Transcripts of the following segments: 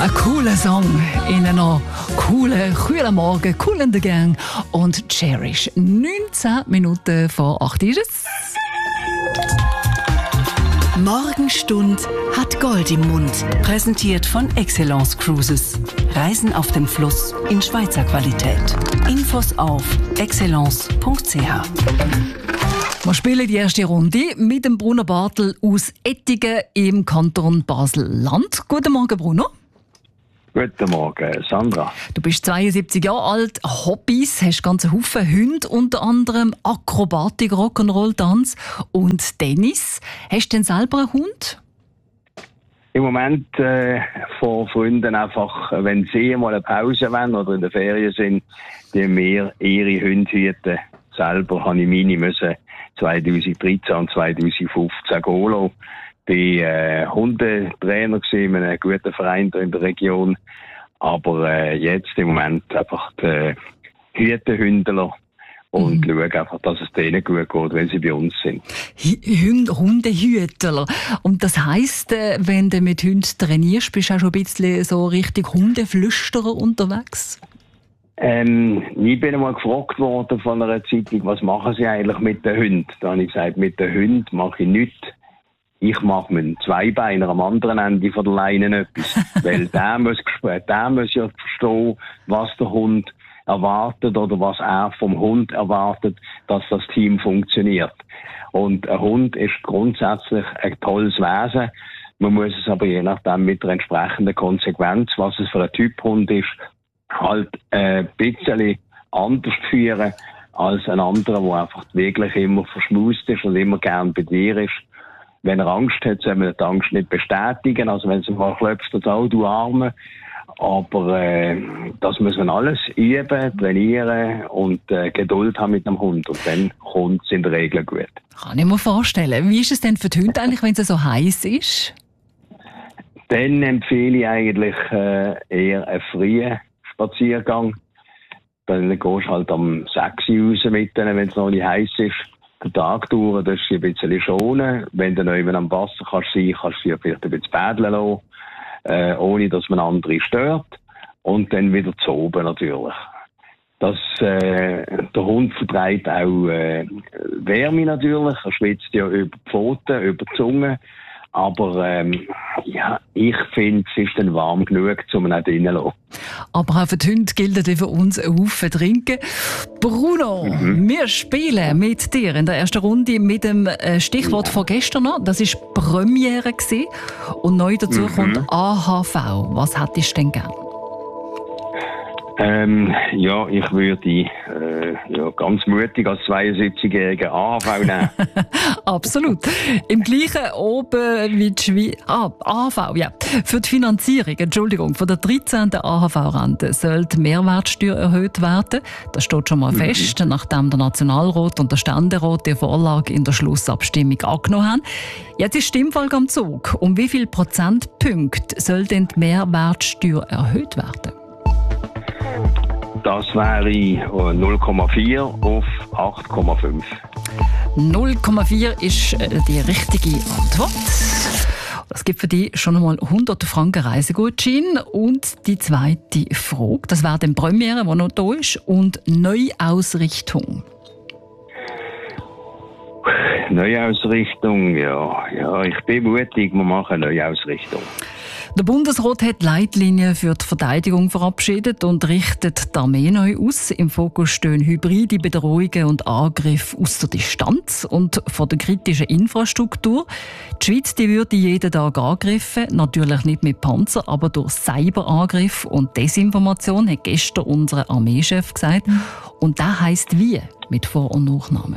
Ein cooler Song in einer coolen, kühlen Morgen, cool in der Gang und Cherish. 19 Minuten vor 8 ist es. Morgenstund hat Gold im Mund. Präsentiert von Excellence Cruises. Reisen auf dem Fluss in Schweizer Qualität. Infos auf excellence.ch. Wir spielen die erste Runde mit dem Bruno Bartel aus Ettigen im Kanton Basel-Land. Guten Morgen, Bruno. Guten Morgen, Sandra. Du bist 72 Jahre alt, Hobbys, hast ganze Haufen Hunde, unter anderem Akrobatik, Rock'n'Roll, Tanz und Tennis. Hast du denn selber einen Hund? Im Moment von Freunden einfach, wenn sie mal eine Pause wollen oder in der Ferien sind, die mir ihre Hunde hüten. Selber habe ich meine müssen 2013 und 2015 gehen lassen. Ich war Hundetrainer in einem guten Verein in der Region. Aber jetzt im Moment einfach die Hütehündler und schauen einfach, dass es denen gut geht, wenn sie bei uns sind. Hundehütler. Und das heisst, wenn du mit Hunden trainierst, bist du auch schon ein bisschen so richtig Hundeflüsterer unterwegs? Ich bin einmal gefragt worden von einer Zeitung, was machen Sie eigentlich mit den Hunden? Da habe ich gesagt, mit den Hunden mache ich nichts. Ich mache mit dem Zweibeiner am anderen Ende von der Leine etwas. Weil der muss ja verstehen, was der Hund erwartet oder was er vom Hund erwartet, dass das Team funktioniert. Und ein Hund ist grundsätzlich ein tolles Wesen. Man muss es aber je nachdem mit der entsprechenden Konsequenz, was es für ein Typ Hund ist, halt ein bisschen anders führen als ein anderer, der einfach wirklich immer verschmust ist und immer gern bei dir ist. Wenn er Angst hat, soll man die Angst nicht bestätigen. Also wenn sie mal klopft, dann auch, du Arme. Aber das muss man alles üben, trainieren und Geduld haben mit dem Hund. Und dann kommt es in der Regel gut. Kann ich mir vorstellen. Wie ist es denn für die Hunde eigentlich, wenn es so heiß ist? Dann empfehle ich eigentlich eher einen frühen Spaziergang. Dann gehst du halt am 6 Uhr raus mit denen, wenn es noch nicht heiß ist. Den Tag durch, das ist ein bisschen schonen. Wenn du noch eben am Wasser kannst du dir vielleicht ein bisschen bädeln lassen, ohne dass man andere stört. Und dann wieder zu oben natürlich. Der Hund vertreibt auch Wärme natürlich. Er schwitzt ja über die Pfoten, über die Zunge. Aber ich finde, es ist dann warm genug, um ihn auch drinnen zu lassen. Aber auch für die Hunde gilt für uns ein Haufen trinken. Bruno, wir spielen mit dir in der ersten Runde mit dem Stichwort von gestern noch. Das war Premiere gewesen. Und neu dazu kommt AHV. Was hättest du denn gern? Ich würde ganz mutig als 72-Jähriger AHV nehmen. Absolut. Im gleichen oben wie die Schweiz. AHV, ja. Für die Finanzierung, von der 13. AHV-Rente soll die Mehrwertsteuer erhöht werden. Das steht schon mal fest, nachdem der Nationalrat und der Ständerat die Vorlage in der Schlussabstimmung angenommen haben. Jetzt ist die Stimmvolk am Zug. Um wie viele Prozentpunkte soll denn die Mehrwertsteuer erhöht werden? Das wäre 0,4 auf 8,5. 0,4 ist die richtige Antwort. Das gibt für dich schon einmal 100 Franken Reisegutschein. Und die zweite Frage, das wäre die Premiere, die noch da ist, und Neuausrichtung. Neuausrichtung, ja, ich bin mutig, wir machen eine Neuausrichtung. Der Bundesrat hat Leitlinien für die Verteidigung verabschiedet und richtet die Armee neu aus. Im Fokus stehen hybride Bedrohungen und Angriffe aus der Distanz und von der kritischen Infrastruktur. Die Schweiz die würde jeden Tag angegriffen, natürlich nicht mit Panzer, aber durch Cyberangriffe und Desinformation, hat gestern unser Armeechef gesagt. Und das heisst wie, mit Vor- und Nachnamen?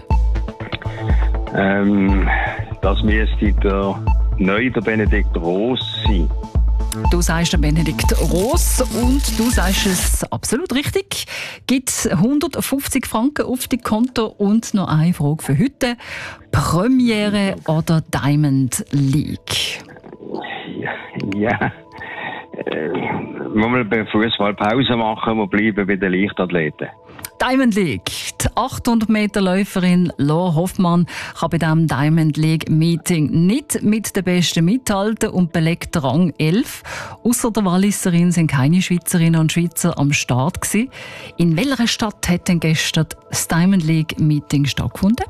Das müsste der Benedikt Roos sein. Du sagst der Benedikt Roos und du sagst es absolut richtig. Gibt 150 Franken auf die Konto und noch eine Frage für heute. Premiere oder Diamond League? Ja. Wir bei Fußball Pause machen, wir bleiben bei den Leichtathleten. Diamond League. Die 800-Meter-Läuferin Laura Hoffmann kann bei diesem Diamond League Meeting nicht mit den Besten mithalten und belegt Rang 11. Ausser der Walliserin sind keine Schweizerinnen und Schweizer am Start gewesen. In welcher Stadt hat denn gestern das Diamond League Meeting stattgefunden?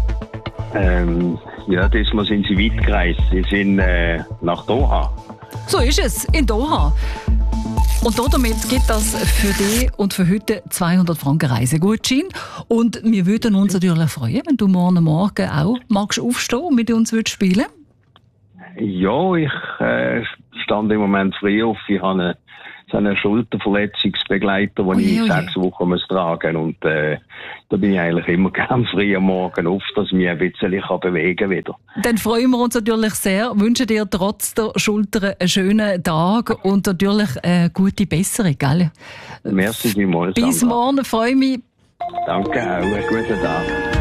Ja, diesmal sind sie weit gereist. Sie sind nach Doha. So ist es, in Doha. Und damit gibt das für dich und für heute 200 Franken Reisegutschein. Und wir würden uns natürlich freuen, wenn du morgen auch magst aufstehen und mit uns spielen. Ja, ich stand im Moment frei auf. Ich habe einen Schulterverletzungsbegleiter, den ich 6 Wochen muss tragen muss. Und da bin ich eigentlich immer gerne frei am Morgen auf, dass ich mich ein bisschen bewegen kann wieder. Dann freuen wir uns natürlich sehr. Wünschen dir trotz der Schulter einen schönen Tag und natürlich eine gute Besserung. Gell? Merci vielmals. Bis morgen, freue mich. Danke auch, einen guten Tag.